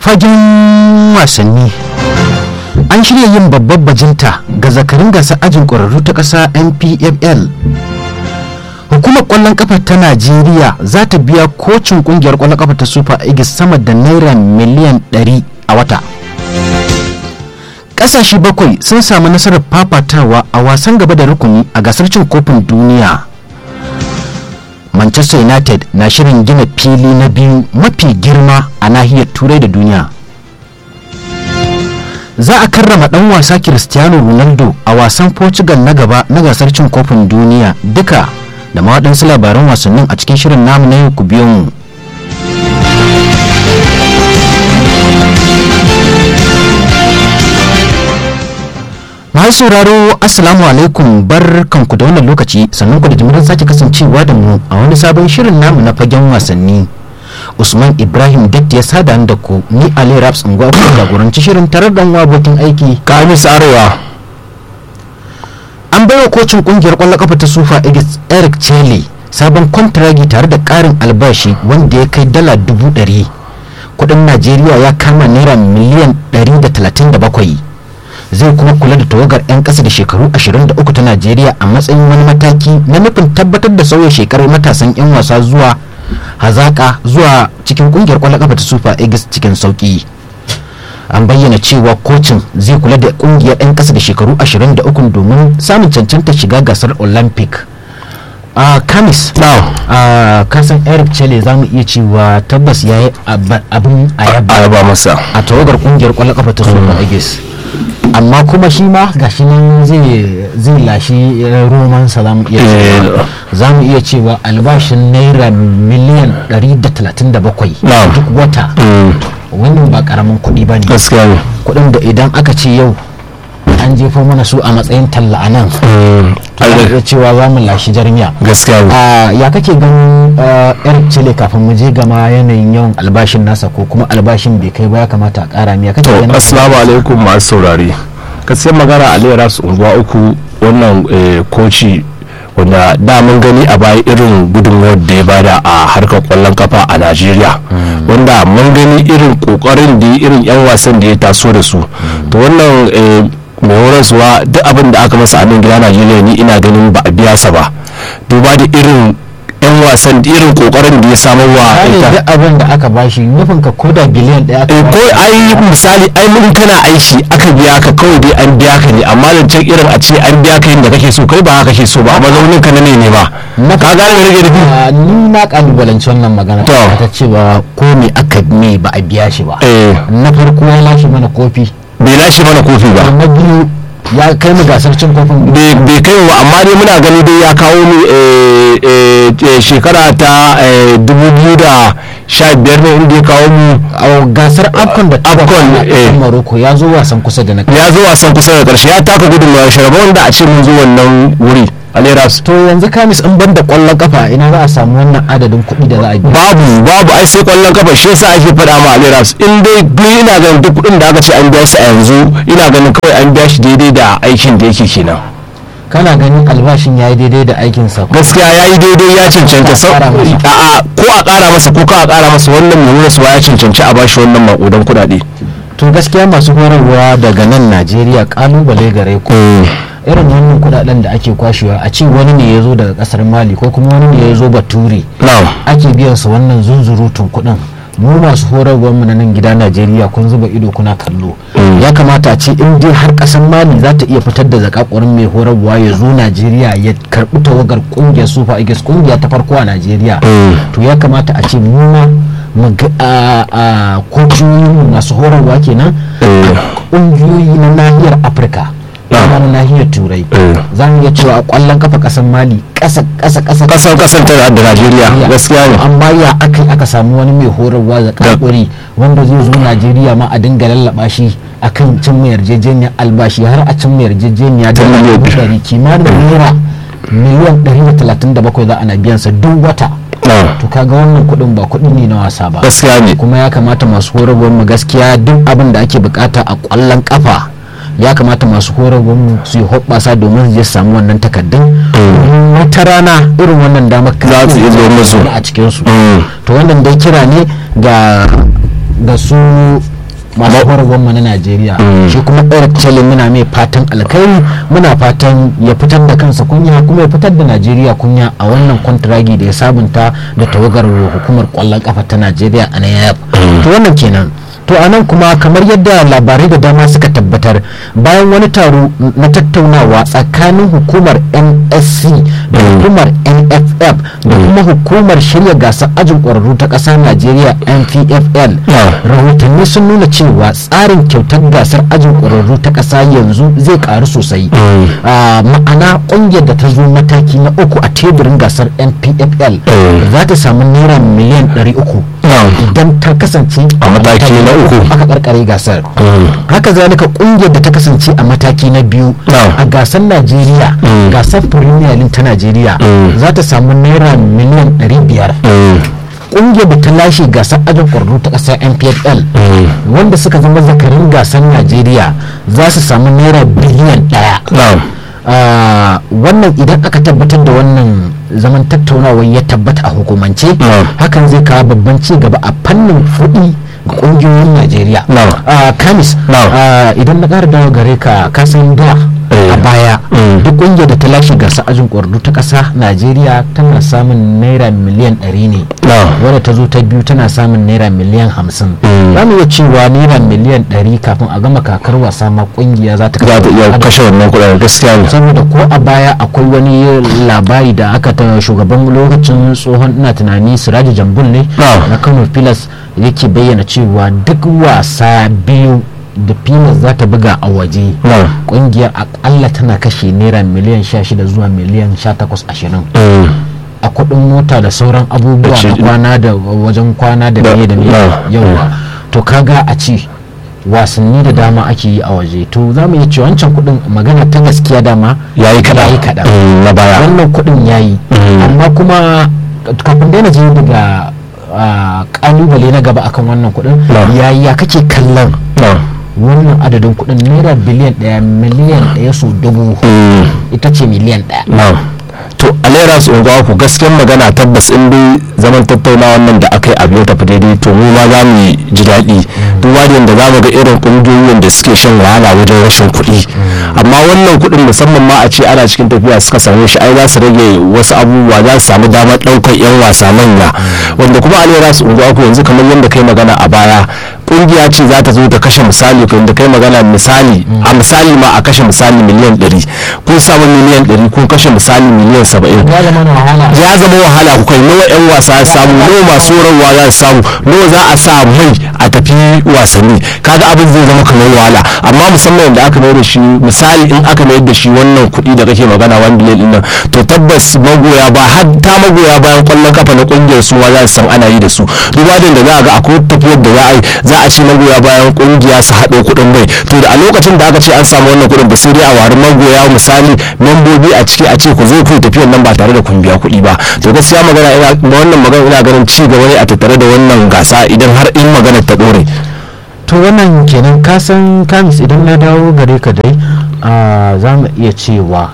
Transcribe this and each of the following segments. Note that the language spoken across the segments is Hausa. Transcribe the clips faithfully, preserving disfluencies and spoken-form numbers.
fagen wasanni. An shirya yin babbar bajinta ga zakarin gasar ajin ƙwararru ta ƙasa N P F L. Hukumar ƙwallon ƙafa ta Najeriya za ta biya kocin ƙungiyar ƙwallon ƙafa ta Super Eagles sama da naira miliyan ɗari a wata. Ƙasashe bakwai sun samu nasarar fafatawa a wasan gaba da rukuni a gasar cin kofin duniya. Manchester United na shirin gina fili na biyu mafi girma a nahiyar Turai da duniya. Za a karrama dan wasa Cristiano Ronaldo a wasan Portugal na gaba na gasar cin kofin duniya. Duka da ma waɗansu labaran wasannin a cikin shirin namu na yau, ku biyo mu. Masu sauraro, assalamu alaikum, barkanku da wannan lokaci, sannan ku da jimirin sake kasancewa da mu a wani sabon shirin namu na fagen wasanni. Usman Ibrahim Datti ya sada da ku, ni Ali Raps Ngwa ku jagoranci shirin tare da abokin aiki Kamis Arewa. An baiwa kocin kungiyar kwallon kafa ta Super Eagles Eric Chelle sabon kwantiragi tare da karin albashi wanda ya kai dala dubu ɗari. Kudin Najeriya ya kama naira miliyan ɗari da talatin da bakwai. Zai kuma kula da tawagar 'yan ƙasa da shekaru ashirin da uku ta Najeriya a matsayin wani mataki na nufin tabbatar da sauya shekarar matasan 'yan wasa zuwa hazaka zuwa cikin kungiyar kwallon kafa ta Super Eagles cikin sauki. An bayyana cewa kocin zai kula da kungiyar 'yan ƙasa da shekaru ashirin da uku domin samun cancanta shiga gasar Olympic. Uh, Kamis, uh, kasan Eric Chelle za mu iya cewa tabbas ya yi abin ayaba masa a tawagar kungiyar kwallon kafa ta Super Eagles. Amma kuma shi ma gashi nan zai zai lashi romansa za mu iya cewa za mu iya cewa albashin naira miliyan ɗari da talatin da bakwai duk wata. Wannan ba karamin kuɗi ba ne, kuɗin da idan aka ce yau an jefo mana su a matsayin talla a nan da cewa za mu lashi jarmiya gaskiya. Ya kake ganin Eric Chelle kafin mu je gama yanayin yawan albashin nasa ko kuma albashin bai kai ba ya kamata a kara miya kake ganin? Assalamu alaikum masu saurari, kasiyar magana Ali Raps unguwa uku. Wannan koci wanda da mun gani a baya irin gudunmuwar da ya bada a harkar kwallon kafa a Najeriya, wanda mun gani irin kokarin da irin yan wasan da ya taso da su. To wannan mai horaswa duk abin da aka masa a nan gida Najeriya ni ina ganin ba a biya sa ba, duba da irin yan wasan da irin kokarin da ya samar wa ita. Duk abin da aka bashi nufin ka koda biliyan daya aka ko ai misali ai mun kana aiki aka biya ka kawai dai an biya ka ne, amma da can irin a ce an biya ka yadda kake so kai ba haka kake so ba, amma zaunin ka ne ne ba ka gane me rage da ni na kalubalanci wannan magana ta cewa ko me aka me ba a biya shi ba. Na farko ya lashe mana kofi, bai lashe mana kofi ba. Na biyu ya kai mu gasar cin kofin bai kai wa, amma dai muna gani dai ya kawo mu shekara ta dubu biyu da sha biyar ne inda ya kawo mu a gasar afcon da afcon Morocco. Ya zo wasan kusa da na ya zo wasan kusa da karshe, ya taka gudunmawar shugaba wanda a ce mun zo wannan wuri. Aleras to yanzu Kamis in banda kwallon kafa ina za a samu wannan adadin kuɗi da za a biya? Babu babu ai sai kwallon kafa, shi yasa ake faɗa ma Aleras in dai ni ina ganin duk kuɗin da aka ce an biya shi a yanzu ina ganin kawai an biya shi daidai da aikin da yake kenan. Kana ganin albashin yayi daidai da aikin sa? Gaskiya yayi daidai, ya cancanta sau a'a ko a ƙara masa ko ka a ƙara masa, wannan mai nuna ya cancanci a bashi wannan maƙudan kuɗaɗe. To gaskiya masu horarwa daga nan Najeriya kalubale gare ku. Irin wannan kudaden da ake kwashewa a ce wani ne ya zo daga kasar Mali ko kuma wani ne ya zo Bature ake biyan sa wannan zunzurutun kudin. Mu masu horarwar mu na nan gida Najeriya kun zuba ido kuna kallo. Ya kamata a ce in dai har kasar Mali za ta iya fitar da zakakurin mai horarwa ya zo Najeriya ya karbi tawagar kungiyar Super Eagles, kungiya ta farko a Najeriya, to ya kamata a ce mu ma mu a kociyoyin masu horarwa kenan kungiyoyi na nahiyar Afirka na nahiyar Turai za mu iya cewa a kwallon kafa kasar Mali kasa kasa kasa kasar kasar ta da Najeriya gaskiya ne, amma ya aka aka samu wani mai horarwa da kakuri wanda zai zo Najeriya ma a dinga lallaba shi akan cin mai yarjejeniyar albashi har a cin mai yarjejeniya da ɗari kimanin naira miliyan ɗari da talatin da bakwai za ana biyan sa duk wata. To kaga wannan kuɗin ba kuɗi ne na wasa ba gaskiya ne, kuma ya kamata masu horarwar mu gaskiya duk abin da ake bukata a kwallon kafa ya kamata masu horarwar mu su yi hoɓɓasa domin su samu wannan takardun. Wata rana irin wannan damar za su iya zo a cikin su. To wannan dai kira ne ga ga su masu horarwar mu na Najeriya. Shi kuma Eric Chelle muna mai fatan alkhairi, muna fatan ya fitar da kansa kunya kuma ya fitar da Najeriya kunya a wannan kwantiragi da ya sabunta da tawagar hukumar kwallon kafa ta Najeriya a N A F. To wannan kenan. To a nan kuma kamar yadda labarai da dama suka tabbatar, bayan wani taro na tattaunawa tsakanin hukumar N S C da hukumar N F F da kuma hukumar shirya gasar ajin ƙwararru ta ƙasa Najeriya N P F L, rahotanni sun nuna cewa tsarin kyautar gasar ajin ƙwararru ta ƙasa yanzu zai ƙaru sosai. Ma'ana ƙungiyar da ta zo mataki na uku a teburin gasar N P F L za ta samu naira miliyan ɗari uku idan ta kasance a mataki na uku aka karkare gasar. Haka zalika kungiyar da ta kasance a mataki na biyu a gasar Najeriya, gasar Premier League ta Najeriya, za ta samu naira miliyan ɗari biyar. Kungiyar da ta lashe gasar ajin ƙwararru ta ƙasar N P F L wanda suka zama zakarin gasar Najeriya za su samu naira biliyan ɗaya. Wannan idan aka tabbatar da wannan zaman tattaunawa ya tabbata a hukumance, hakan zai kawo babban ci gaba a fannin kuɗi ga ƙungiyoyin Najeriya. Kamis, idan na ƙara dawo gare ka kasan da a baya duk ƙungiyar da ta lashe gasar ajin ƙwararru ta ƙasa Najeriya tana samun naira miliyan ɗari ne, wadda ta zo ta biyu tana samun naira miliyan hamsin. Za mu iya cewa naira miliyan ɗari kafin a gama kakar wasa ma ƙungiya za ta kashe wannan kuɗin, gaskiya ne. Saboda ko a baya akwai wani labari da aka ta shugaban lokacin tsohon ina tunani Siraji Jambul ne na Kano Pilas yake bayyana cewa duk wasa biyu da Pilas za ta buga a waje kungiyar akalla tana kashe naira miliyan sha shida zuwa miliyan sha takwas ashirin a kudin mota da sauran abubuwa na kwana da wajen kwana da ne da ne yawa. To kaga a ci wasanni da dama ake yi a waje, to za mu iya cewa wancan kudin magana ta gaskiya dama ya yi kaɗan na baya, wannan kudin ya yi. Amma kuma kafin daina je daga kalubale na gaba akan wannan kudin, yayi ya kake kallon wannan adadin kudin naira biliyan daya miliyan daya so dubu ita ce miliyan daya. To a naira su unguwa ku gaskiyar magana tabbas in dai zaman tattaunawa nan da aka yi abu ya tafi daidai to mu ma za mu ji daɗi, duba da yadda za mu ga irin ƙungiyoyin da suke shan wahala wajen rashin kuɗi. Amma wannan kuɗin musamman ma a ce ana cikin tafiya suka same shi ai za su rage wasu abubuwa, za su samu damar ɗaukar 'yan wasa manya, wanda kuma a naira su unguwa ku yanzu kamar yadda kai magana a baya kungiya ce za ta zo ta kashe misali da kai magana misali a misali ma a kashe misali miliyan ɗari, kun samu miliyan ɗari kun kashe misali miliyan saba'in, ya zama wahala ku kai nawa 'yan wasa samu, nawa masu horarwa za su samu, nawa za a sa mai a tafi wasanni, kaga abin zai zama kamar wahala. Amma musamman da aka mai da shi misali in aka mai da shi wannan kuɗi da kake magana wani biliyan nan, to tabbas magoya ba har ta magoya bayan kwallon kafa na kungiyar su ma za su san ana yi da su, duba da za a ga akwai tafiyar da za a yi za a ce magoya bayan kungiya su haɗo kuɗin mai, to da a lokacin da aka ce an samu wannan kuɗin ba sai dai a wari magoya misali membobi a ciki a ce ku zo ku tafiyar nan ba tare da kun biya kuɗi ba. To gaskiya magana ina wannan magana ina ganin ci gaba ne a tattare da wannan gasa idan har in magana ta ɗore. To wannan kenan ka san Kamis, idan na dawo gare ka dai za mu iya cewa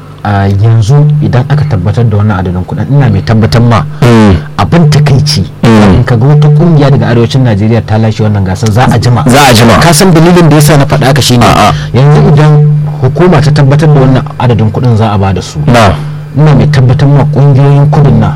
a yanzu idan aka tabbatar da wannan adadin kuɗin ina mai tabbatar ma abin takaici in ka ga wata kungiya daga arewacin Najeriya ta lashe wannan gasar za a jima za a jima ka san dalilin da yasa na faɗa haka shine yanzu idan hukuma ta tabbatar da wannan adadin kuɗin za a ba da su, ina mai tabbatar ma kungiyoyin kudin na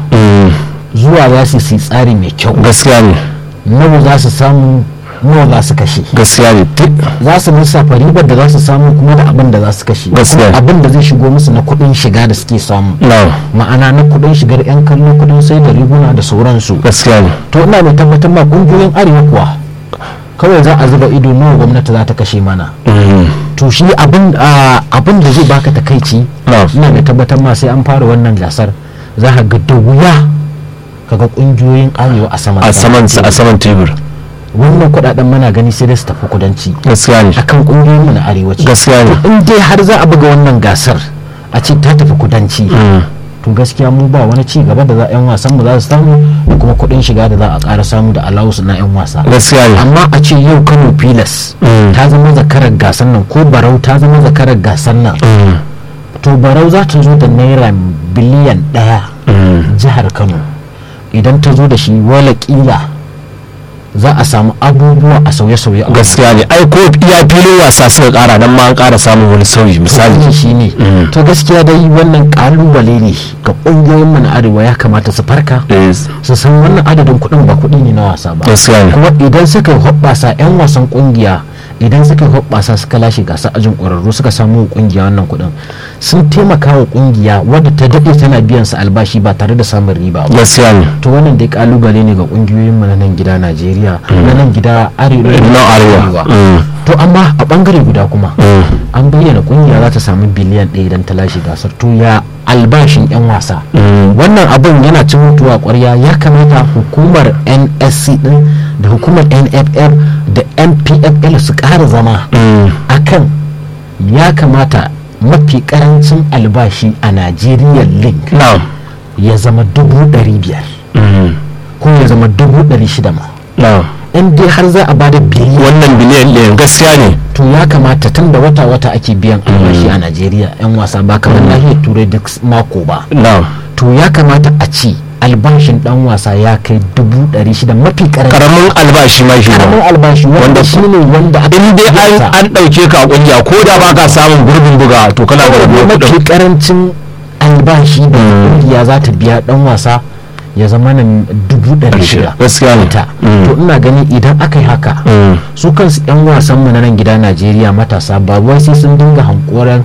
zuwa za su yi tsari mai kyau, gaskiya ne, nawa za su samu nawa za su kashe, gaskiya ne, za su lissafa ribar da za su samu kuma da abin da za su kashe, abin da zai shigo musu na kuɗin shiga da suke samu, ma'ana na kuɗin shigar yan kallo, kuɗin sai da riguna da sauransu, gaskiya ne. To ina mai tabbatar ma kungiyoyin arewa kuwa kawai za a zuba ido nawa gwamnati za ta kashe mana. To shi abin abin da zai baka takaici, ina mai tabbatar ma sai an fara wannan gasar za ka ga da wuya kaga kungiyoyin arewa a saman a saman a saman tebur. Wannan kudaden mana gani sai dai su tafi kudanci, gaskiya ne, akan kungiyoyin mu na arewaci, gaskiya ne. In dai har za a buga wannan gasar a ce ta tafi kudanci, to gaskiya mu ba wani ci gaba da za yan wasan mu za su samu da kuma kudin shiga da za a ƙara samu da allowance na yan wasa, gaskiya ne. Amma a ce yau Kano Pilas ta zama zakarar gasar nan ko Barau ta zama zakarar gasar nan, to Barau za ta zo da naira biliyan ɗaya jihar Kano, idan ta zo da shi wala kila za a samu abubuwa a sauye-sauye a gaskiya ne ai ko iya filin wasa suka kara nan ma an kara samun wani sauyi misali shi ne to gaskiya dai wannan kalubale ne ga kungiyoyin mu na arewa ya kamata su farka su san wannan adadin kuɗin ba kuɗi ne na wasa ba kuma idan suka yi hoɓɓasa yan wasan kungiya idan suka yi hoɓɓasa suka lashe gasa ajin ƙwararru suka samu kungiya wannan kuɗin sun taimaka wa kungiya wadda ta daɗe tana biyan su albashi ba tare da samun riba ba gaskiya ne to wannan dai kalubale ne ga kungiyoyin mu na nan gida Najeriya na nan gida arewa to amma a bangare guda kuma an bayyana kungiya za ta samu biliyan ɗaya idan ta lashe gasar to ya albashin yan wasa wannan abin yana cin mutuwa ƙwarya ya kamata hukumar N S C din da hukumar N F F da N P F L su ƙara zama akan ya kamata mafi karancin albashi a Najeriya link ya zama dubu ɗari biyar ko ya zama dubu ɗari shida ma in dai har za a bada biliyan wannan biliyan ɗaya gaskiya ne to ya kamata tun da wata-wata ake biyan albashi a Najeriya yan wasa ba kamar nahiyar turai duk mako ba to ya kamata a ci albashin dan wasa ya kai dubu ɗari shida mafi karamin albashi ma shi karamin albashi wanda shi ne wanda in dai an ɗauke ka a kungiya ko da ba ka samun gurbin buga to kana da mafi karancin albashi da kungiya za ta biya dan wasa ya zama nan dubu ɗari shida gaskiya ne to ina gani idan aka yi haka su kansu yan wasan mu na nan gida Najeriya matasa ba wai sai sun dinga hankoran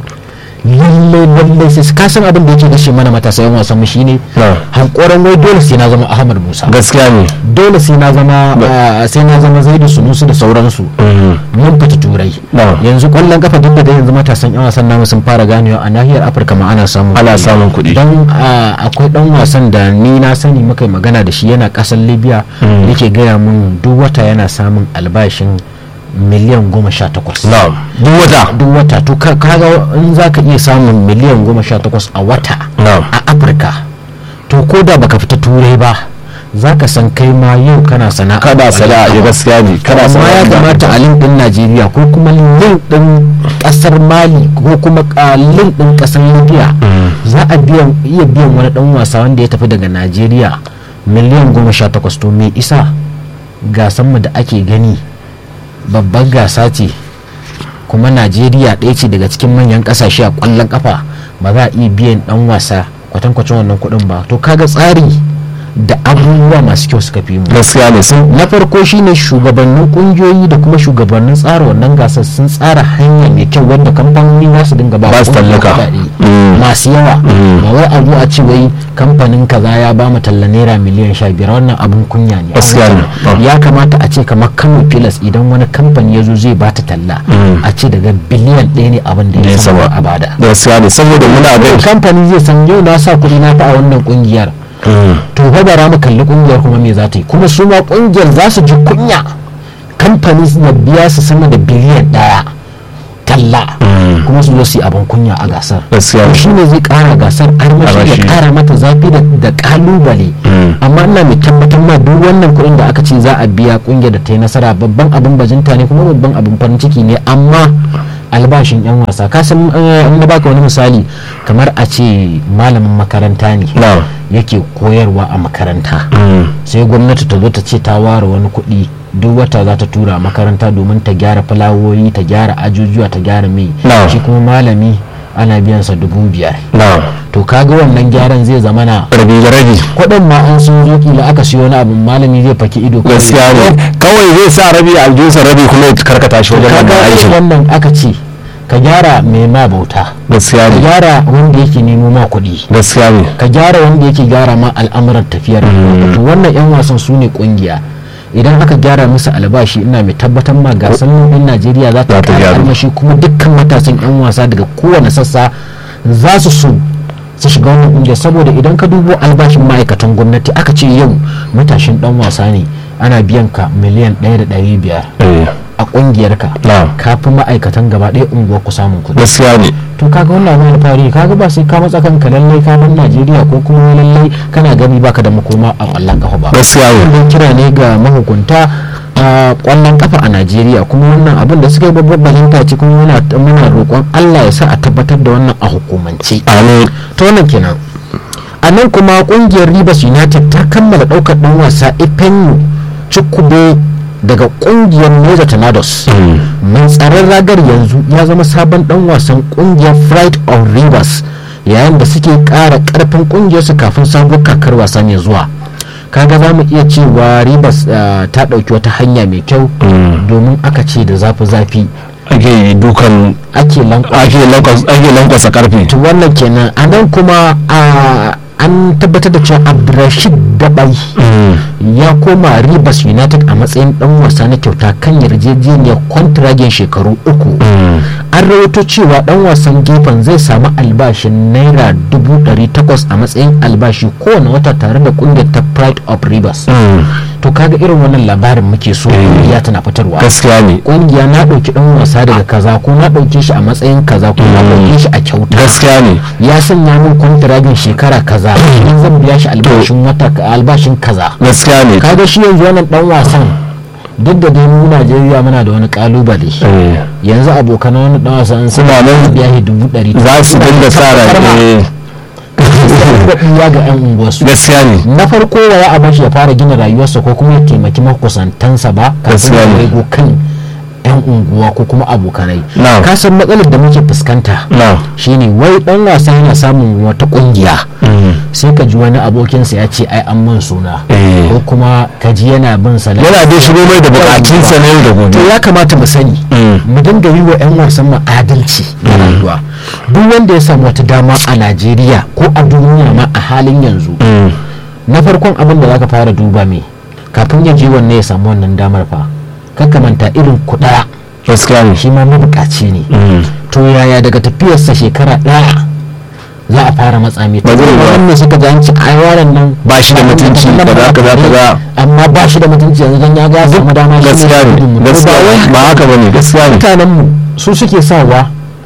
lalle lalle sai ka san abin da yake gashe mana matasa yan wasan mu shine hankoran wai dole sai na zama Ahmad Musa gaskiya ne dole sai na zama sai na zama Zaidu Sunusu da sauransu mun fita turai yanzu kwallon kafa duk da yanzu matasan yan wasan namu sun fara ganewa a nahiyar Afirka ma ana samun ana samun kuɗi dan akwai dan wasan da ni na sani muka magana da shi yana kasar Libya yake gaya mun duk wata yana samun albashin miliyan goma sha takwas duk wata duk wata to kaga in za ka iya samun miliyan goma sha takwas a wata a Afirka to ko da baka fita turai ba za ka san kai ma yau kana sana'a kada sana'a ya gaskiya ne kana sana'a ya kamata a link din Najeriya ko kuma link din kasar Mali ko kuma link din kasar Libya za a biyan iya biyan wani dan wasa wanda ya tafi daga Najeriya miliyan goma sha takwas to me isa gasan mu da ake gani babban gasa ce kuma Najeriya ɗaya ce daga cikin manyan ƙasashe a ƙwallon ƙafa ba za a iya biyan ɗan wasa kwatankwacin wannan kuɗin ba to kaga tsari da abubuwa masu kyau suka fi mu gaskiya ne sun na farko shine shugabannin kungiyoyi da kuma shugabannin tsara wannan gasar sun tsara hanya mai kyau wanda kamfanoni za su dinga ba su tallaka masu yawa ba wai a zo a ce wai kamfanin kaza ya ba mu talla naira miliyan sha biyar wannan abun kunya ne ya kamata a ce kamar Kano Pilas idan wani kamfani ya zo zai ba ta talla a ce daga biliyan ɗaya ne abin da ya sama a bada gaskiya ne saboda muna ga kamfani zai san yau na sa kuɗi na fa a wannan kungiyar to fa bara mu kalli kungiyar kuma me za ta yi kuma su ma kungiyar za su ji kunya kamfani na biya su sama da biliyan daya talla kuma su zo su yi abin kunya a gasar shi ne zai kara gasar armashi ya kara mata zafi da kalubale amma ina mai tabbatar ma duk wannan kuɗin da aka ce za a biya kungiyar da ta yi nasara babban abin bajinta ne kuma babban abin farin ciki ne amma albashin yan wasa kasan an na baka wani misali kamar a ce malamin makaranta ne yake koyarwa a makaranta sai gwamnati ta zo ta ce ta ware wani kuɗi duk wata za ta tura makaranta domin ta gyara fulawoyi ta gyara ajujuwa ta gyara mai shi kuma malami ana biyansa dubu biyar to kaga wannan gyaran zai zama na rabi da rabi kuɗin ma an sun zo kila aka siyo wani abu malami zai faki ido gaskiya ne kawai zai sa rabi aljihunsa rabi kuma ya karkata shi wajen wannan aikin wannan aka ce ka gyara mai ma bauta gaskiya ne ka gyara wanda yake nemo ma kuɗi gaskiya ne ka gyara wanda yake gyara ma al'amuran tafiyar to wannan yan wasan su ne kungiya idan aka gyara musu albashi ina mai tabbatar ma gasar yan Najeriya za ta kara armashi kuma dukkan matasan yan wasa daga kowane sassa za su so su shiga wannan kungiya saboda idan ka dubo albashin ma'aikatan gwamnati aka ce yau matashin dan wasa ne ana biyan ka miliyan ɗaya da ɗari biyar a kungiyar ka kafin ma'aikatan gaba ɗaya unguwar ku samun kuɗi gaskiya ne to kaga wannan abin fari kaga ba sai ka matsa kanka lallai ka bar Najeriya ko kuma lallai kana gani baka da makoma a ƙwallon kafa ba gaskiya ne kira ne ga mahukunta a ƙwallon kafa a Najeriya kuma wannan abin da suka yi babbar balinta ce kuma muna muna roƙon Allah ya sa a tabbatar da wannan a hukumance amin to wannan kenan a nan kuma kungiyar Rivers United ta kammala ɗaukar ɗan wasa Ifeanyi Chukwube daga kungiyar Niger Tornadoes. Mai tsaron ragar yanzu ya zama sabon dan wasan kungiyar Pride of Rivers yayin da suke kara karfin kungiyarsu kafin sabuwar kakar wasa mai zuwa. Kaga za mu iya cewa Rivers uh, ta dauki wata hanya mai kyau domin aka ce da zafi-zafi ake dukan ake lankwasa karfe. To wannan kenan a nan kuma a an tabbatar da cewa Abdulrashid Dabai ya koma Rivers United a matsayin dan wasa na kyauta kan yarjejeniyar kwantiragin shekaru uku. An rawaito cewa dan wasan gefen zai samu albashin naira dubu ɗari takwas a matsayin albashi kowane wata tare da kungiyar ta Pride of Rivers. To kaga irin wannan labarin muke so kungiya tana fitarwa. Gaskiya ne. Kungiya na dauki dan wasa daga kaza ko na dauke shi a matsayin kaza ko na dauke shi a kyauta. Gaskiya ne. Ya sanya min kwantiragin shekara kaza idan zan biya shi albashin wata albashin kaza. Gaskiya ne. Kaga shi yanzu wannan dan wasan duk da dai mu Najeriya muna da wani kalubale. Yanzu abokan wani dan wasan suna nan biya shi dubu ɗari za su dinga tsara eh ya ga yan unguwarsu. Gaskiya ne. Na farko waya a bashi ya fara gina rayuwarsa ko kuma ya taimaki makusantansa ba kafin ya rego kan yan unguwa ko kuma abokanai. Ka san matsalar da muke fuskanta shine wai dan wasa yana samun wata kungiya sai ka ji wani abokinsa ya ce ai an man suna ko kuma ka ji yana bin sa yana da shigo mai da bukatunsa na yau da gobe. To ya kamata mu sani mu dinga yi wa yan wasan mu adalci na rayuwa. Duk wanda ya samu wata dama a Najeriya ko a duniya ma a halin yanzu na farkon abin da zaka fara duba me kafin ya je wannan ya samu wannan damar fa kakka manta irin kuɗa. Gaskiya ne. Shi ma mabukaci ne. To yaya daga tafiyarsa shekara ɗaya za a fara matsa mai ta wannan suka ji an ci ai waran nan ba shi da mutunci kaza kaza kaza amma ba shi da mutunci yanzu dan ya ga samu dama shi. Gaskiya ne. Gaskiya ba haka bane. Gaskiya ne. Mutanen mu su suke sawa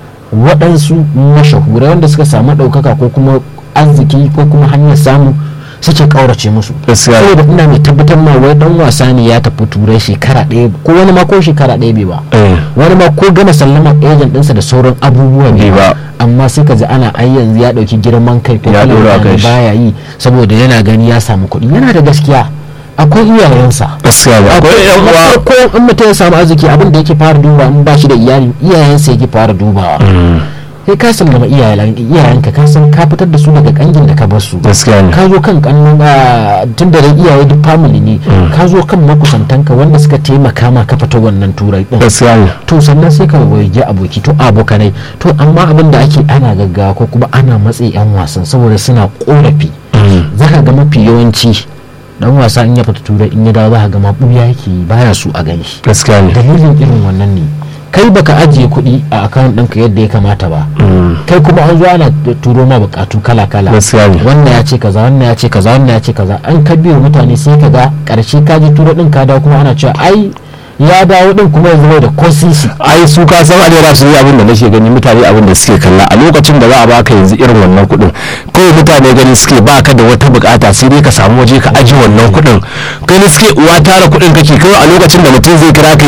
waɗansu mashahurai wanda suka samu ɗaukaka ko kuma arziki ko kuma hanyar samu suke kaurace musu. Saboda ina mai tabbatar ma wai dan wasa ne ya tafi turai shekara ɗaya ko wani ma ko shekara ɗaya bai ba wani ma ko gama sallama agent ɗinsa da sauran abubuwa bai ba amma sai ka ji ana ai yanzu ya ɗauki girman kai ko kuma baya yi saboda yana gani ya samu kuɗi. Yana da gaskiya akwai iyayensa. Gaskiya ba akwai yan uwa ko in mutum ya samu arziki abin da yake fara duba in ba shi da iyali iyayensa yake fara dubawa. Sai ka sallama iyayenka ka san ka fitar da su daga kangin da ka bar su. Ka zo kan kannun tun da iyaye duk family ne ka zo kan makusantanka wanda suka taimaka ma ka fita wannan turai din. To sannan sai ka waje aboki to abokanai to amma abin da ake ana gaggawa ko kuma ana matsayi yan wasan saboda suna korafi. Zaka ga mafi yawanci dan wasa in ya fita turai in ya dawo za ka ga ma buya yake baya su a gani. Dalilin irin wannan ne. Kai baka ajiye kuɗi a akawun ɗinka yadda ya kamata ba kai kuma an zo ana turo ma bukatu kala kala wannan ya ce kaza wannan ya ce kaza wannan ya ce kaza an ka biyo mutane sai ka ga ƙarshe ka ji turo ɗin ka dawo kuma ana cewa ai ya dawo din kuma yanzu bai da kosisi. Ai su ka san adera su yi abin da nake gani mutane abin da suke kalla a lokacin da za a baka yanzu irin wannan kuɗin kawai mutane gani suke baka da wata bukata sai dai ka samu waje ka aji wannan kuɗin gani suke uwa tara kuɗin kake kawai a lokacin da mutum zai kira ka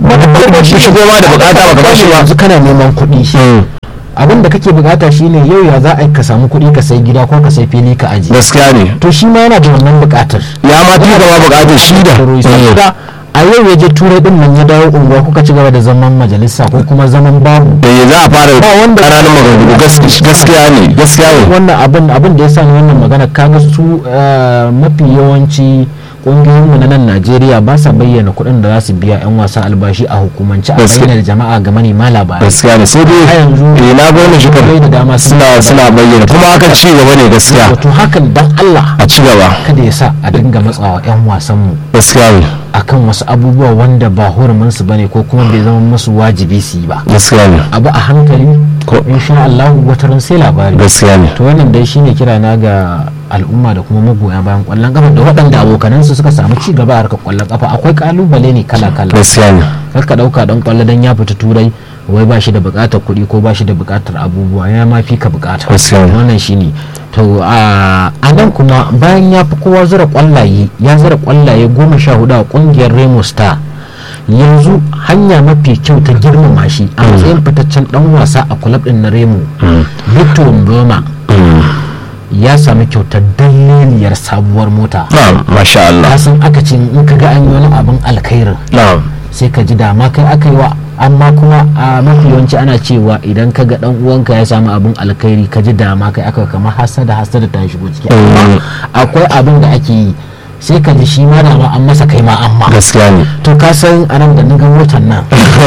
yi shigo ma da bukata baka ba shi ba. Yanzu kana neman kuɗi abin da kake bukata shine yau ya za a ka samu kuɗi ka sai gida ko ka sai fili ka aji. Gaskiya ne. To shi ma yana da wannan bukatar ya ma fi gaba bukatar shi da a yau ya je turai din nan ya dawo unguwa kuka ci gaba da zaman majalisa ko kuma zaman babu da ya za a fara ƙananan maganganu. Gaskiya ne. Gaskiya ne. Wannan abin abin da ya sa ni wannan magana kaga su mafi yawanci kungiyoyin mu na nan Najeriya ba sa bayyana kuɗin da za su biya yan wasa albashi a hukumance a bayyana da jama'a ga manema labarai. Gaskiya ne sai dai yanzu eh na ga wannan shekaru da dama suna suna bayyana kuma hakan ci gaba ne gaskiya. To hakan dan Allah a ci gaba kada ya sa a dinga matsawa yan wasan mu. Gaskiya ne. Akan wasu abubuwa wanda ba hurumin su bane ko kuma bai zama musu wajibi su yi ba. Gaskiya ne. Abu a hankali ko insha Allah wataran sai labari. Gaskiya ne. To wannan dai shine kira na ga al'umma da kuma magoya bayan kwallon kafa da waɗanda abokanansu suka samu ci gaba a harkar kwallon kafa akwai kalubale ne kala kala. Gaskiya ne. Kar ka dauka dan kwallo dan ya fita turai wai ba shi da bukatar kuɗi ko ba shi da bukatar abubuwa ya ma fi ka bukata. Wannan shine to a nan kuma bayan ya fi kowa zura kwallaye ya zura kwallaye goma sha hudu a kungiyar Remo Star yanzu hanya mafi kyau ta girmama shi a matsayin fitaccen dan wasa a kulab din na Remo Victor Mboma ya sami kyautar daliliyar sabuwar mota. na'am masha Allah. kasan aka ce in ka ga an yi wani abin alkhairin na'am sai ka ji dama kai aka yi wa, amma kuma a mafi yawanci ana cewa idan ka ga dan uwanka ya samu abin alkhairi ka ji dama kai aka yi, kamar hasada hasada ta shigo ciki. amma akwai abin da ake yi sai ka ji shi ma dama an masa kai ma amma gaskiya ne. to ka san anan da na ga motar nan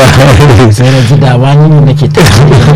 sai na ji dama ni ne nake ta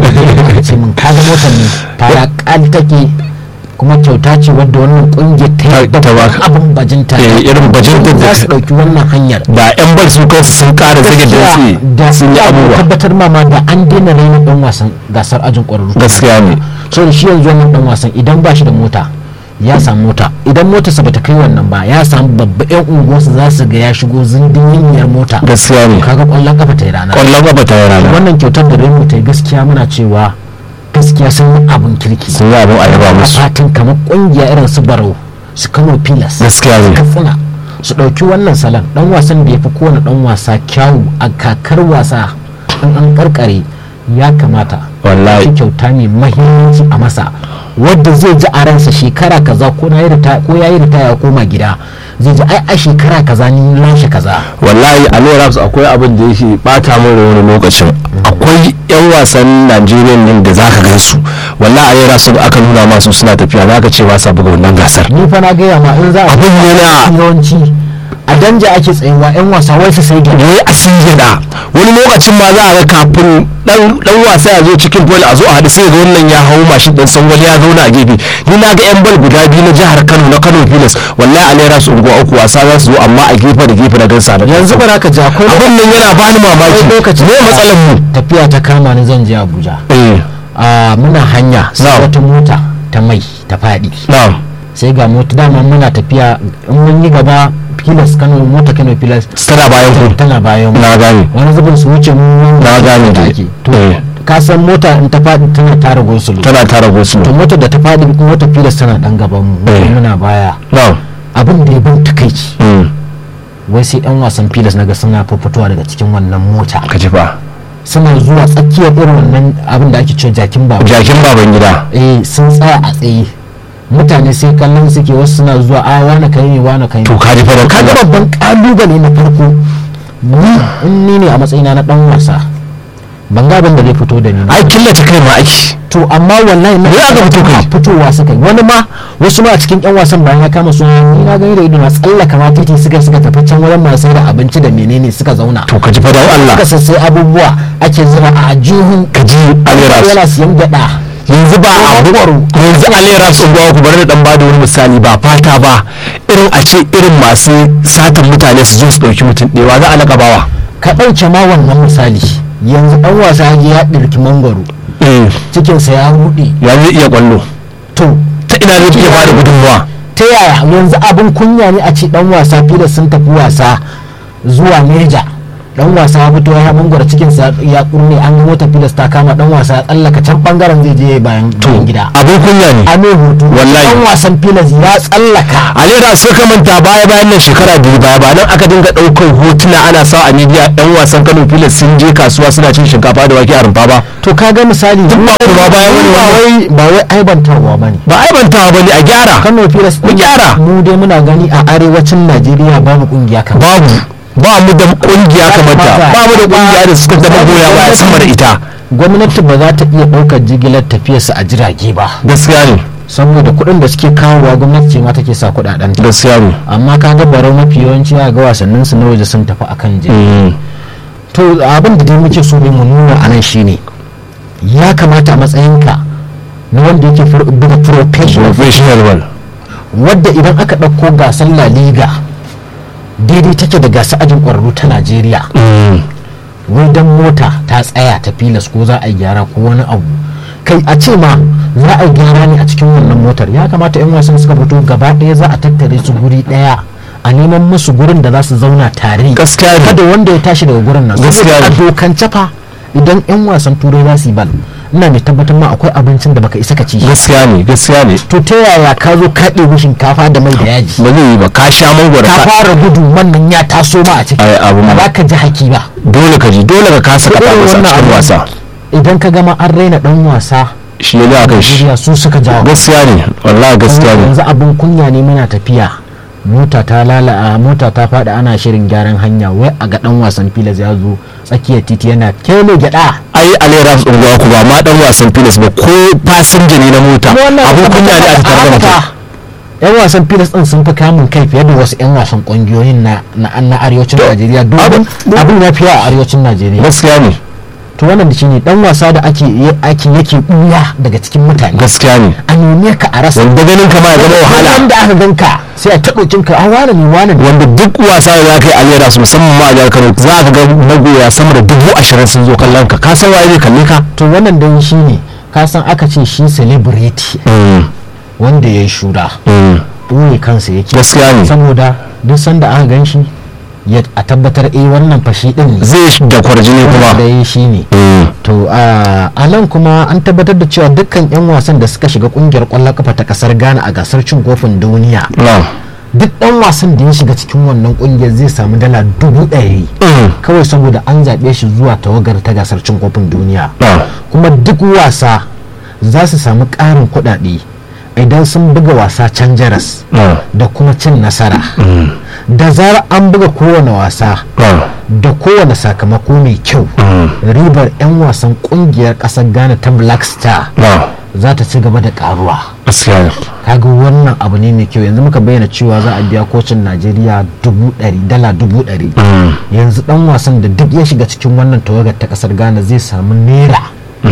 ce min ka ga motar ne fara kal take kuma kyauta ce wadda wannan kungiyar ta yi Ta- ta baka. abin bajinta Eh, irin bajintar da za su dauki wannan hanyar da yan bal su kansu sun kara zage dantse da sun yi abubuwa. tabbatar ma ma da an daina raina dan wasan gasar ajin kwararru. gaskiya ne. so da shi yanzu wannan dan wasan idan ba shi da mota ya samu mota, idan motarsa bata kai wannan ba ya samu babba yan unguwarsa za su ga ya shigo zindin mota. gaskiya ne. kaga kwallon kafa ta yi rana. kwallon gaba ta yi rana. wannan kyautar da Remo ta yi gaskiya muna cewa gaskiya sun yi abin kirki. sun yi abin a yaba a musu. fatan kamar kungiya irin su Barau su Kano Pilas gaskiya su ne. Katsina su ɗauki wannan salon dan wasan da ya fi kowane dan wasa kyawu a kakar wasa in an karkare ya kamata Wallahi. shi kyauta mai mahimmanci a masa wadda zai ji a ransa shekara kaza ko na yi ritaya ko ya yi ritaya ya koma gida zai ji ai a shekara kaza ni lashe kaza. wallahi a lura raps akwai abin da yake bata min da wani lokacin akwai yan wasan Najeriya ne da zaka gan su wallahi a lura raps aka nuna masu suna tafiya zaka ce ba sa buga wannan gasar. ni fa na gaya ma in za a abin yana yawanci a danja ake tsayuwa yan wasa wai su sai gida. wai a sun gida wani lokacin ma za a ga kafin dan dan wasa ya zo cikin bol a zo a hadu sai ga wannan ya hawo mashin din san wani ya zauna a gefe ni na ga yan bal guda biyu na jihar Kano na Kano Pilas wallahi a lera su unguwa uku wasa za su zo amma a gefe da gefe da gansa da yanzu ba ka ja ko abin nan yana bani mamaki lokacin ne matsalar mu tafiya ta kama ni zan je Abuja. eh a muna hanya sai Na'am. wata mota ta mai ta faɗi na'am sai ga mota dama muna tafiya in mun yi gaba Pilas Kano mota Kano Pilas tana bayan ku tana bayan mu. na gane wani zubin su wuce mu Na gane da dai. ake to Eh. ka san mota in ta faɗi tana tara gosulu tana tara gosulo to motar da ta faɗi motar Pilas tana dan gaban mu Eh. muna baya na'am abin da ya bin takaici mm wai sai yan wasan Pilas naga suna fitowa daga cikin wannan mota ka ji fa suna zuwa tsakiyar irin wannan abin da ake cewa jakin baba jakin baban gida eh sun tsaya a tsaye mutane sai kallon suke wasu suna zuwa a wani kai ne wani kai to ne ka ji fa da kaga babban kalubale na farko ni in ni ne a matsayina na dan wasa ban ga abin da zai fito da ni ba. ai killace kai ma ake to amma wallahi na Me aka fito kai? fitowa suka yi wani ma wasu ma a cikin yan wasan bayan ya kama su ni na gani da ido na tsallaka ma titi suka suka tafi can wurin masu da abinci da menene suka zauna to ka ji fa da Allah suka sassai abubuwa ake zuba a jihun ka ji alera yana siyan gyada yanzu ba a Kwaro. yanzu alera su gwa ku bari da dan bada wani misali ba fata ba irin a ce irin masu satan mutane su zo su dauki mutum ɗewa za a laka bawa ka ɗauke ma wannan misali yanzu ɗan wasa ya je ya ɗirki mangwaro eh cikinsa ya ruɗe ya zai iya kwallo to ta ina zai iya bada gudunmuwa ta yaya yanzu abin kunya ne a ce ɗan wasa fiye sun tafi wasa zuwa neja dan wasa ya fito ya mangwara cikinsa ya kurne an ga motar filas ta kama dan wasa ya tsallaka can bangaren zai je bayan bayan gida abin kunya ne a mai hutu Wallahi. dan wasan filas ya tsallaka alera sai ka manta baya bayan nan shekara biyu baya ba nan aka dinga ɗaukar hotuna ana sa a media yan wasan Kano Pilas sun je kasuwa suna cin shinkafa da wake a rumfa ba to ka ga misali Duk ba kuma bayan wani ba wai ba wai aibantarwa bane ba aibantawa bane a gyara Kano Pilas Mu gyara. mu dai muna gani a arewacin Najeriya babu kungiya kan babu ba mu da kungiya kamar ta ba mu da kungiya da suka zama goya baya sama da ita gwamnati ba za ta iya ɗaukar jigilar tafiyarsa a jirage ba gaskiya ne saboda kuɗin da suke kawowa gwamnati ce ma take sa kuɗaɗen ta gaskiya ne amma ka ga barau mafi yawanci ga wasannin su na waje sun tafi akan jirgi Mm. to abin da dai muke so ne mu nuna a nan shine ya kamata a matsayinka na wanda yake fur- buga professional professional one wadda idan aka ɗauko gasar La Liga daidai take da gasar ajin ƙwararru ta Najeriya Mm. wai dan mota ta tsaya ta filas ko za a yi gyara ko wani abu kai a ce ma za a yi gyara ne a cikin wannan motar ya kamata yan wasan suka fito gaba ɗaya za a tattare su guri ɗaya a neman musu gurin da za su zauna tare gaskiya ne kada wanda ya tashi daga gurin nan Gaskiya saboda a ne. dokance fa idan yan wasan turai za su yi bal ina mai tabbatar ma akwai abincin da baka isa ka ci shi. gaskiya ne gaskiya ne to ta yaya ka zo ka ɗebi shinkafa da mai da yaji ba zai yi ba ka sha mangwara ka ka fara gudu man nan ya taso ma a ciki Ai, abun ba ma. za ka ji haki ba dole ka ji dole ka kasa To kafa irin masa wannan cikin abu- wasa idan ka gama an raina dan wasa shi ya ga kai shi Najeriya su suka jawo gaskiya ne wallahi gaskiya ne yanzu abin kunya ne muna tafiya mota ta lala mota ta fada ana shirin gyaran hanya wai a ga dan wasan filas ya zo tsakiyar titi yana kele gyada ai alera unguwa ku ba ma dan wasan filas ba ko fasinja ne na mota abin kunya ne a tare da mutum yan wasan filas din sun fi kamun kai fiye da wasu yan wasan kungiyoyin na na arewacin Najeriya duk abin ya fiye a arewacin Najeriya gaskiya ne to wannan da shine dan wasa da ake ake yake buya daga cikin mutane gaskiya ne a neme ka a rasa wanda ganin ka ma ya zama wahala wanda aka ganka sai a taɓokin ka a wani ne wani ne wanda duk wasa da za ka yi alera su musamman ma a jihar Kano za ka ga magoya sama da dubu ashirin sun zo kallon ka ka san waye ne kalle ka to wannan dan shine ka san aka ce shi celebrity wanda ya yi shura ɓoye kansa yake gaskiya ne saboda duk sanda aka gan shi ya a tabbatar eh wannan fashi din zai da kwarjini kuma da yi shi ne to a nan kuma an tabbatar da cewa dukkan yan wasan da suka shiga kungiyar kwallon kafa ta kasar Ghana a gasar cin kofin duniya duk dan wasan da ya shiga cikin wannan kungiyar zai samu dala dubu ɗari kawai saboda an zaɓe shi zuwa tawagar ta gasar cin kofin duniya kuma duk wasa za su samu ƙarin kuɗaɗe idan sun buga wasa can jaras da kuma cin nasara da zarar an buga kowane wasa da kowane sakamako mai kyau ribar 'yan wasan kungiyar kasar Ghana ta Black Star za ta ci gaba da karuwa kaga wannan abu ne mai kyau yanzu muka bayyana cewa za a biya kocin Najeriya dubu ɗari dala dubu ɗari yanzu dan wasan da duk ya shiga cikin wannan tawagar ta kasar Ghana zai samu naira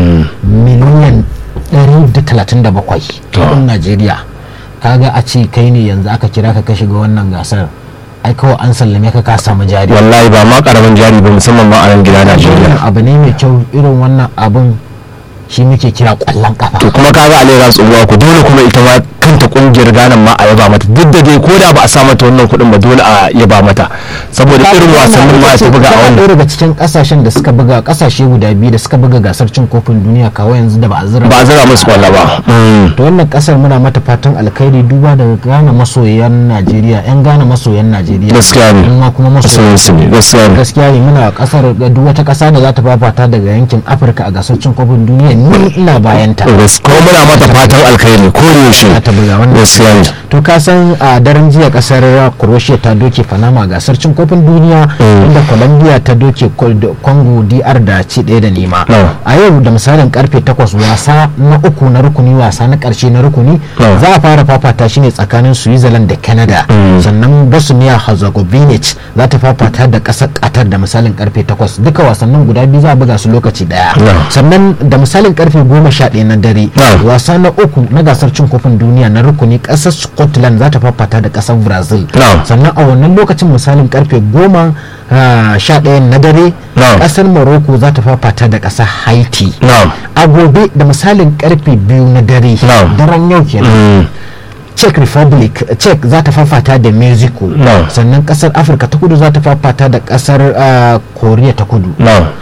miliyan ɗari da talatin da bakwai kudin Najeriya kaga a ce kai ne yanzu aka kira ka ka shiga wannan gasar ai kawai an sallame ka ka samu jari wallahi ba ma karamin jari ba musamman ma a nan gida Najeriya abu ne mai kyau irin wannan abun shi muke kira kwallon kafa to kuma kaga alera tsohuwa ku dole kuma ita ma kanta kungiyar Ghana ma a yaba mata duk da dai ko da ba a sa mata wannan kuɗin ba dole a yaba mata saboda irin wasannin ma ta buga a wannan daga cikin kasashen da suka buga kasashe guda biyu da suka buga gasar cin kofin duniya kawo yanzu da ba a zira ba a zira musu kwalla ba to wannan kasar muna mata fatan alkhairi duba daga Ghana masoyan Najeriya yan Ghana masoyan Najeriya gaskiya ne amma kuma masoyan su ne gaskiya ne gaskiya ne muna kasar duk wata kasa da za ta fafata daga yankin Afirka a gasar cin kofin duniya ni ina bayan ta ko muna mata fatan alkhairi ko yaushe gaskiya ne to ka san a daren jiya kasar Croatia ta doke Panama gasar cin kofin duniya inda Colombia ta doke Congo D R da ci ɗaya da nema a yau da misalin karfe takwas wasa na uku na rukuni wasa na karshe na rukuni za a fara fafata shi ne tsakanin Switzerland da Canada sannan Bosnia Herzegovina za ta fafata da kasar Qatar da misalin karfe takwas duka wasannin guda biyu za a buga su lokaci daya sannan da misalin karfe goma sha ɗaya na dare wasa na uku na gasar cin kofin duniya na rukuni kasar Scotland za ta fafata da kasar Brazil sannan a wannan lokacin misalin karfe goma sha ɗaya na dare kasar Morocco za ta fafata da kasar Haiti a gobe da misalin karfe biyu na dare daren yau kenan Czech Republic Czech za ta fafata da Mexico sannan kasar Afirka ta kudu za ta fafata da kasar Korea ta kudu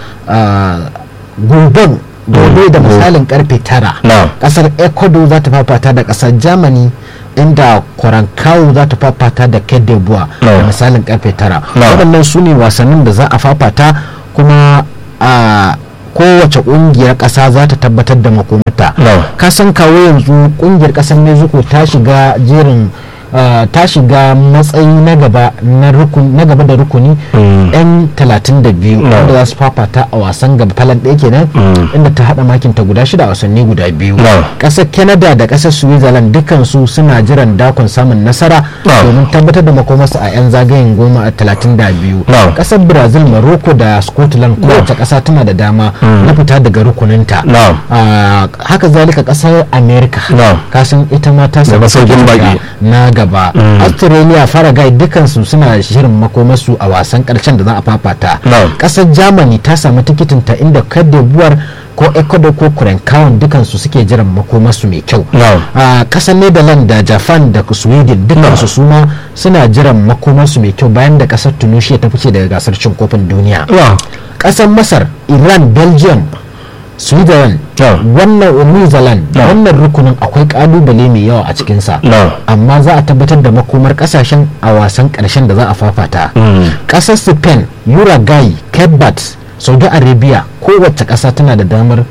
goben gobe da misalin karfe tara kasar Ecuador za ta fafata da kasar Germany inda Kwarankawo za ta fafata da Cote d'Ivoire da misalin karfe tara waɗannan su ne wasannin da za a fafata kuma a kowace kungiyar ƙasa za ta tabbatar da makomata kasan kawo yanzu kungiyar ƙasar Mexico ta shiga jerin Uh, ta shiga matsayi na gaba na gaba da rukuni yan talatin da biyu wanda za su fafata a wasan gaba falan ɗaya kenan inda ta haɗa makin ta guda shida a wasanni guda biyu ƙasar Canada da ƙasar Switzerland dukansu suna jiran dakon samun nasara domin tabbatar da makomarsu a yan zagayen goma a talatin da biyu ƙasar Brazil, Morocco da Scotland kowace ƙasa tana da dama na fita daga rukuninta uh, haka zalika ƙasar America kasan ita ma ta samu na gaba Australia, Paraguay dukansu suna shirin makomarsu a wasan karshen da za a fafata kasar Germany ta samu tikitin ta inda Cote d'Ivoire ko Ecuador ko Kurenkawun dukansu suke jiran makomarsu mai kyau a kasar Netherlands da Japan da Sweden dukansu suma suna jiran makomarsu mai kyau bayan da kasar Tunisia ta fice daga gasar cin kofin duniya kasar Masar, Iran, Belgium, Sweden, wannan New Zealand wannan rukunin akwai kalubale mai yawa a cikinsa amma za a tabbatar da makomar kasashen a wasan karshen da za a fafata kasar Spain, Uruguay, Cape Verde, Saudi Arabia kowace kasa tana da damar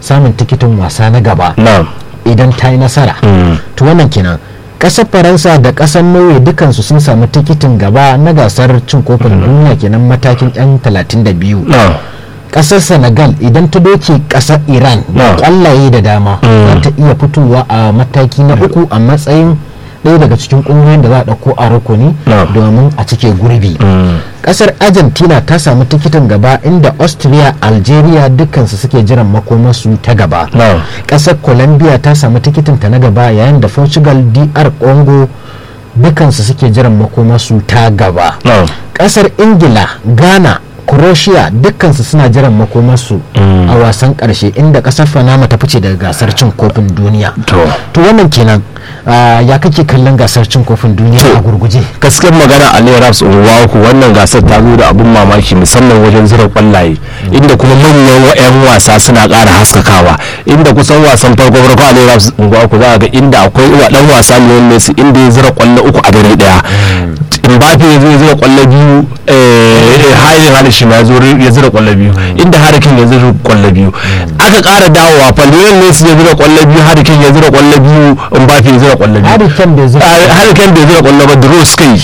samun tikitin wasa na gaba na'am idan ta yi nasara. To wannan kenan. Kasar Faransa da kasar Norway dukansu sun samu tikitin gaba na gasar cin kofin duniya kenan matakin yan talatin da biyu. na'am Kasar Senegal idan ta doke kasar Iran da kwallaye da dama za ta iya fitowa a mataki na uku a matsayin ɗaya daga cikin ƙungiyoyin da za a ɗauko a rukuni domin a cike gurbi. Kasar Argentina ta samu tikitin gaba inda Austria, Algeria dukansu suke jiran makomarsu ta gaba. Kasar Colombia ta samu tikitin ta na gaba yayin da Portugal, D R Congo dukansu suke jiran makomarsu ta gaba. Kasar Ingila, Ghana, Croatia dukkansu suna jiran makomarsu a wasan karshe inda kasar Panama ta fice daga gasar cin kofin duniya. To wannan kenan ya kake kallon gasar cin kofin duniya a gurguje? Gaskiyar magana Ali Raps Unwaku wannan gasar ta zo da abun mamaki musamman wajen zira kwallaye inda kuma manyan yan wasa suna ƙara haskakawa inda kusan wasan farko farko Ali Raps Unwaku za ga inda akwai dan wasa Lionel Messi inda ya zira kwallo uku a dare daya. Mbappe ya zira kwallo biyu, Hailin Hali shi ma ya zira kwallo biyu inda Harikin ya zira kwallo biyu. Aka ƙara dawowa fa Lionel Messi ya zira kwallo biyu, Harikin ya zira kwallo biyu, Mbappe ya zira kwallo biyu. Harikin bai zira kwallo ba, Dross kai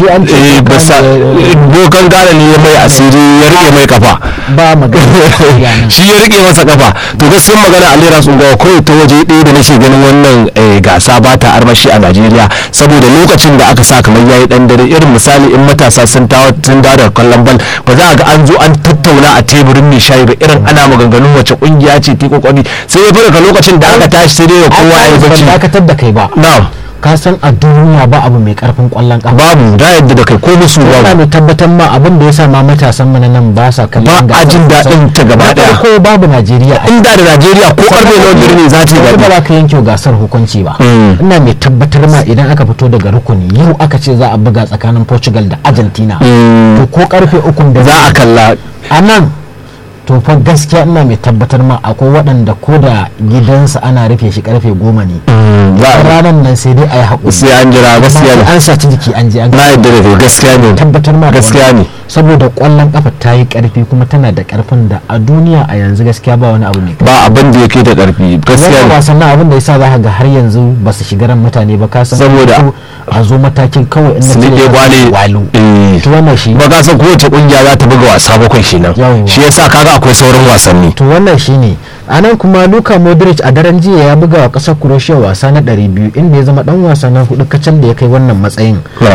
bokan gane ne ya mai asiri ya rike mai kafa ba magana shi ya rike masa kafa. To gaskiyar magana Ali Raps Unwaku kawai ta waje ɗaya da nake ganin wannan gasa ba ta armashi a Najeriya saboda lokacin da aka sa kamar yayi dan dare irin misali in matasa sun dawo sun dawo da kallon bal ba za a ga an zo an tattauna a teburin mai shayi ba irin ana maganganun wace kungiya ce ta kokari sai ya fara lokacin da aka tashi sai dai kowa ya bacci. Ba dakatar da kai ba. Na'am. Ka san a duniya ba abu mai karfin kwallon kafa. Babu da yadda da kai ko musu babu. Ina mai tabbatar ma abin da yasa ma matasan mu nan ba sa kallon ba a jin daɗin ta gaba daya. Ko babu Najeriya. Inda da Najeriya ko karfe nawa birni za ta yi daɗi. Ba za ka yanke gasar hukunci ba. Ina mai tabbatar ma idan aka fito daga rukuni yau aka ce za a buga tsakanin Portugal da Argentina. To ko karfe ukun da za a kalla a nan to fa gaskiya ina mai tabbatar ma akwai waɗanda ko da gidansa ana rufe shi karfe goma ne ranar nan sai dai a yi haƙuri sai an jira gaskiya ne an saci jiki an je an na yadda da gaskiya ne tabbatar ma gaskiya ne saboda ƙwallon kafa ta yi ƙarfi kuma tana da ƙarfin da a duniya a yanzu gaskiya ba wani abu ne ba abin da yake da ƙarfi gaskiya ne wasannin abin da yasa za ka ga har yanzu ba su shiga ran mutane ba ka san saboda a zo matakin kawai in na ce walu to wannan shi ba ka san kowace kungiya za ta buga wasa bakwai kenan shi yasa kaga akwai sauran wasanni to wannan shine anan kuma Luka Modric a daren jiya ya buga wa kasar Croatia wasa na ɗari biyu inda ya zama dan wasa na hudu kacal da ya kai wannan matsayin.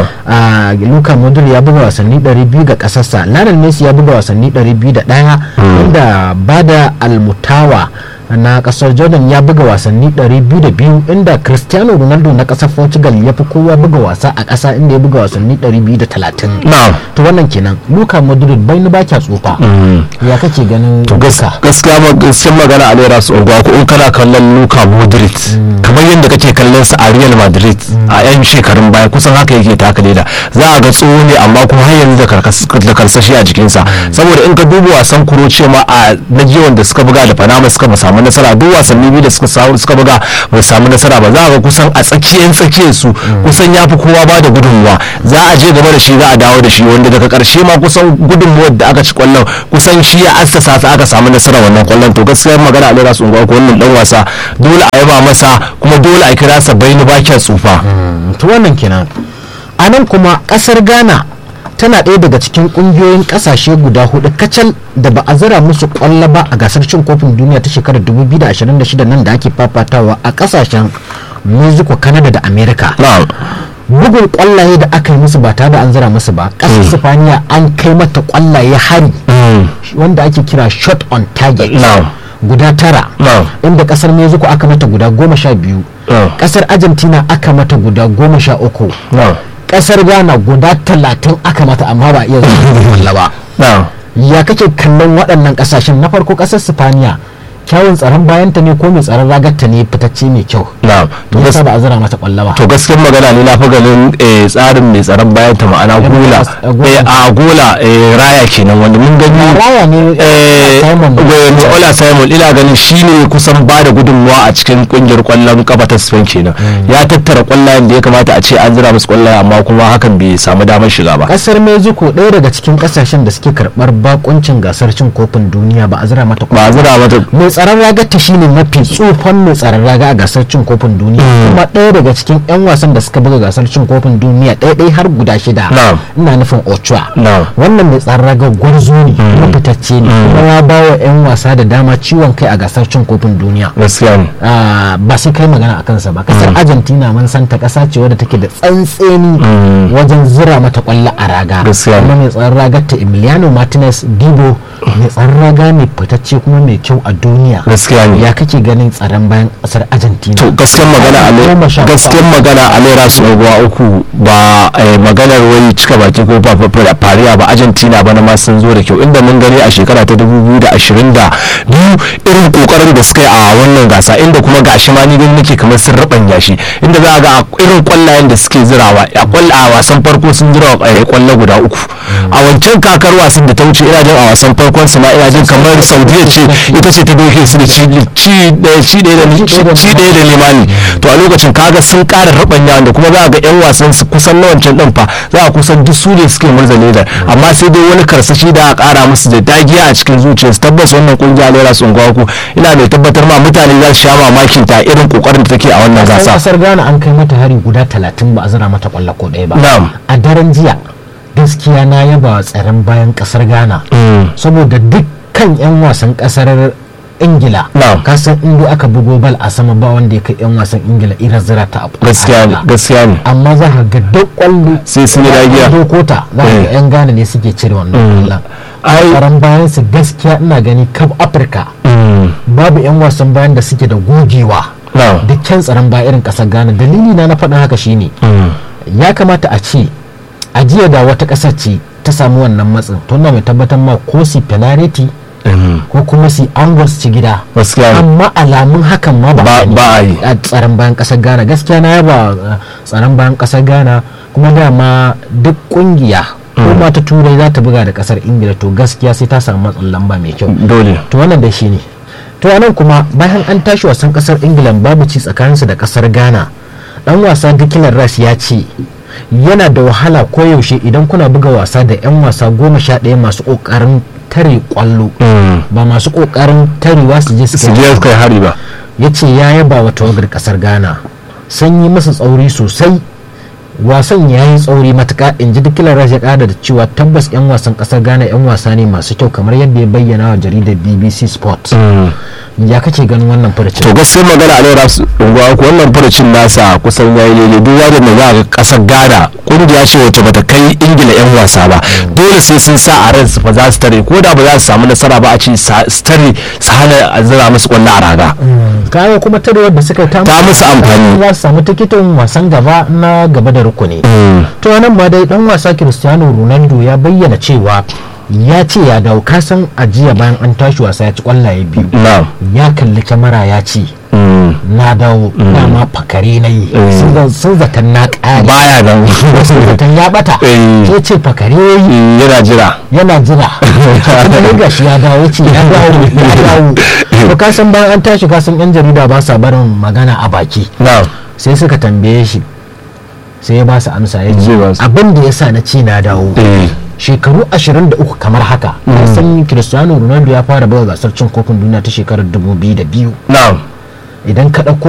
a Luka Modric ya buga wasanni ɗari biyu ga kasarsa. Lionel Messi ya buga wasanni ɗari biyu da ɗaya inda Bada Almutawa na kasar Jordan ya buga wasanni ɗari biyu da biyu inda Cristiano Ronaldo na kasar Portugal ya fi kowa buga wasa a ƙasa inda ya buga wasanni ɗari biyu da talatin. To wannan kenan Luka Modric bai ni baki tsufa ya kake ganin to gaskiya ma gaskiyar magana a Lera su unguwa ko in kana kallon Luka Modric kamar yadda kake kallon sa a Real Madrid a yan shekarun baya kusan haka yake taka leda za a ga tsoho ne amma kuma har yanzu da karsashi a jikinsa saboda in ka duba wasan Croatia ma a najiyon da suka buga da Panama suka ba samu nasara duk wasanni biyu da suka samu suka buga ba samu nasara ba za a ga kusan a tsakiyar tsakiyar su kusan ya fi kowa ba da gudunmuwa za a je gaba da shi za a dawo da shi wanda daga karshe ma kusan gudunmuwar da aka ci kwallon kusan shi ya assasa ta aka samu nasara wannan kwallon to gaskiyar magana a lera su unguwa ko wannan dan wasa dole a yaba masa kuma dole a kira sa bai ni bakin tsufa to wannan kenan anan kuma kasar Ghana tana ɗaya daga cikin ƙungiyoyin ƙasashe guda hudu kacal da ba a zira musu ƙwallo ba a gasar cin kofin duniya ta shekarar dubu biyu da ashirin da shida nan da ake fafatawa a ƙasashen Mexico, Canada da America. Bugun ƙwallaye da aka yi musu ba tare da an zira musu ba ƙasar Sifaniya an kai mata ƙwallaye hari wanda ake kira shot on target guda tara inda ƙasar Mexico aka mata guda goma sha biyu ƙasar Argentina aka mata guda goma sha uku kasar Ghana guda talatin aka mata amma ba iya zuwa ba. Ya kake kallon waɗannan kasashen? Na farko kasar Sifaniya kyawun tsaron bayanta ne ko mai tsaron ragarta ne fitacce mai kyau to yasa ba a zira mata kwalla ba. To gaskiyar magana ne na fi ganin tsarin mai tsaron bayanta ma'ana gola a gola raya kenan wanda mun gani raya ne Simon Ola Simon ina ganin shine kusan ba da gudunmuwa a cikin kungiyar kwallon kafa ta Spain kenan ya tattara kwallayen da ya kamata a ce an zira musu kwallaye amma kuma hakan bai samu damar shiga ba. Kasar Mexico ɗaya daga cikin kasashen da suke karɓar bakuncin gasar cin kofin duniya ba a zira mata ba a zira mata tsaron ragar ta shine mafi tsufan mai tsaron raga a gasar cin kofin duniya kuma ɗaya daga cikin yan wasan da suka buga gasar cin kofin duniya ɗaya ɗaya har guda shida ina nufin Ochoa wannan mai tsaron raga gwarzo ne kuma fitacce ne kuma ya ba wa yan wasa da dama ciwon kai a gasar cin kofin duniya ba sai kai magana a kansa ba. Kasar Argentina mun san ta kasa ce wadda take da tsantseni wajen zira mata kwallo a raga kuma mai tsaron ragar ta Emiliano Martinez Dibo mai tsaron raga ne fitacce kuma mai kyau a duniya. Ya kake ganin tsaron bayan kasar Argentina? To gaskiyar magana a gaskiyar magana a lera su unguwa uku ba maganar wai cika baki ko fariya ba. Argentina bana ma sun zo da kyau inda mun gani a shekara ta dubu biyu da ashirin da biyu irin kokarin da suka yi a wannan gasa inda kuma gashi ma ni gani nake kamar sun rabanya shi inda za a ga irin kwallayen da suke zirawa a kwalla a wasan farko sun zira kwallo guda uku a wancan kakar wasan da ta wuce ina jin a wasan farkon su ma ina jin kamar Saudiya ce ita ce ta doke su da ci ɗaya da limani to a lokacin kaga sun ƙara rabanya wanda kuma za a ga yan wasan su kusan na wancan ɗin fa za a kusan duk su ne suke murza ledar amma sai dai wani karsashi da a ƙara musu da dagiya a cikin zuciyarsu tabbas wannan kungiya lera sun gwaku ina mai tabbatar ma mutane za su sha mamakin ta irin kokarin da take a wannan gasa. Kasar Ghana an kai mata hari guda talatin ba a zira mata kwallo ko ɗaya ba. A daren jiya gaskiya na yaba tsaron bayan kasar Ghana saboda dukkan yan wasan kasar Ingila kasan inda aka bugo bal a sama ba wanda ya kai yan wasan Ingila irin zira ta abu gaskiya ne amma za ka ga duk kwallo sai sun yi dagiya dokota za ka ga yan Ghana ne suke cire wannan kwallon. Tsaron bayan su gaskiya ina gani kaf Afirka babu yan wasan bayan da suke da gogewa dukkan tsaron baya irin kasar Ghana. Dalili na na faɗin haka shine ya kamata a ce a jiya da wata ƙasar ce ta samu wannan matsin to na mai tabbatar ma ko si penalty ko kuma si angles ci gida amma alamun hakan ma ba a yi a tsaron bayan ƙasar Ghana. Gaskiya na yaba tsaron bayan ƙasar Ghana kuma dama duk ƙungiya ko ma ta turai za ta buga da ƙasar Ingila to gaskiya sai ta samu matsin lamba mai kyau dole to wannan da shi ne. To anan kuma bayan an tashi wasan ƙasar Ingila babu ci tsakaninsu da ƙasar Ghana dan wasa Declan Rice ya ce yana da wahala koyaushe idan kuna buga wasa da 'yan wasa goma sha ɗaya masu ƙoƙarin tare ƙwallo ba masu ƙoƙarin tarewa su je su kai hari ba. Ya ce ya yaba wa tawagar ƙasar Ghana sun yi masa tsauri sosai wasan ya yi tsauri matuƙa in ji Declan Rice ya ƙara da cewa tabbas 'yan wasan ƙasar Ghana 'yan wasa ne masu kyau kamar yadda ya bayyana wa jaridar B B C Sport. Ya kace ganin wannan furucin? To gaskiya magana a Raps unguwa wannan furucin nasa kusan yayi lele duk wanda mai za ga kasar Ghana kungiya ce wacce bata kai Ingila yan wasa ba dole sai sun sa a ransu fa za su tare ko da ba za su samu nasara ba a ce su tare su hana a zira musu kwallo a raga. Kayan kuma tarewar da suka ta musu amfani za su samu tikitin wasan gaba na gaba da rukuni. To nan ma dai dan wasa Cristiano Ronaldo ya bayyana cewa ya ce ya dawo kasan ajiya bayan an tashi wasa ya ci kwallaye biyu ya kalli kyamara ya ce na dawo dama fakare na yi sun zaton na ƙari baya nan sun zaton ya bata ya ce fakare yi yana jira yana jira kuma ne gashi ya dawo ya ce ya dawo ya dawo to kasan bayan an tashi kasan yan jarida ba sa barin magana a baki sai suka tambaye shi sai ya ba su amsa ya ce abin da ya sa na ce na dawo shekaru ashirin da uku kamar haka san Cristiano Ronaldo ya fara buga gasar cin kofin duniya ta shekarar dubu biyu da biyu idan ka ɗauko